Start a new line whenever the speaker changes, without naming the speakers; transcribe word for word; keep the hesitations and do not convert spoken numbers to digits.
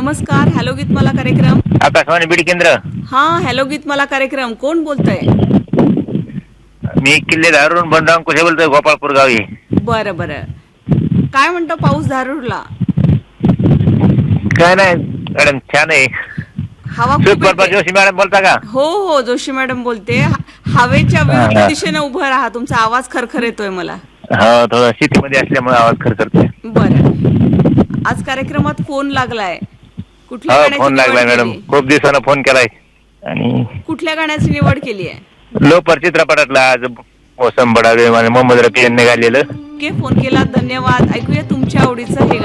नमस्कार. हॅलो गीतमाला कार्यक्रम.
आकाशवाणी बीड केंद्र.
हा हॅलो गीतमाला कार्यक्रम. कोण बोलतय?
मी किल्ले धारून बंडाम कुठे बोलतोय, गोपाळपूर गावी.
बरं बरं. काय म्हणतो पाऊस धारूरला?
काय नाही मॅडम, छान आहे.
हवा खूप
सुपर
येते.
जोशी मॅडम बोलता का?
हो हो जोशी मॅडम बोलते. ह- हवेच्या विरुद्ध दिशेने उभं राहा. तुमचा आवाज खरखर येतोय मला.
हो, थोडं शेतीमध्ये असल्यामुळे आवाज खरखरतोय.
बरं. आज कार्यक्रमात फोन लागलाय. कुठल्या
हो,
गाण्याची
फोन लागलाय
निवड
मॅडम.
केली?
खूप दिवसानं फोन केलाय. आणि
कुठल्या गाण्याची निवड केली आहे?
लोपर चित्रपटातला आज मोसम बडा मोहम्मद रफी यांनी गायलेलं.
ओके, फोन केला, धन्यवाद. ऐकूया तुमच्या आवडीचं हे गाणं.